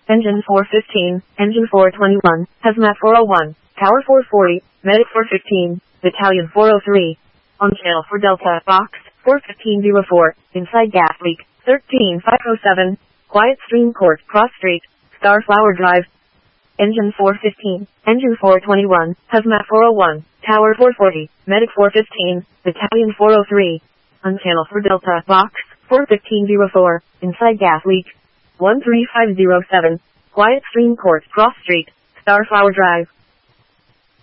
Engine 415, Engine 421, Hazmat 401, Tower 440, Medic 415, Battalion 403. On channel for Delta, Box 41504, inside gas leak, 13507, Quiet Stream Court, Cross Street, Starflower Drive. Engine 415, Engine 421, Hazmat 401, Tower 440, Medic 415, Battalion 403. On channel for Delta, Box 41504, inside gas leak, 13507, Quiet Stream Court, Cross Street, Starflower Drive.